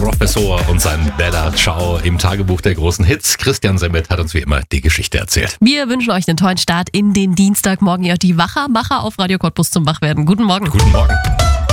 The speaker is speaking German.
Professor und sein Bella Ciao im Tagebuch der großen Hits. Christian Semmert hat uns wie immer die Geschichte erzählt. Wir wünschen euch einen tollen Start in den Dienstag. Morgen ihr die Wachermacher auf Radio Cottbus zum Wachwerden. Guten Morgen. Guten Morgen.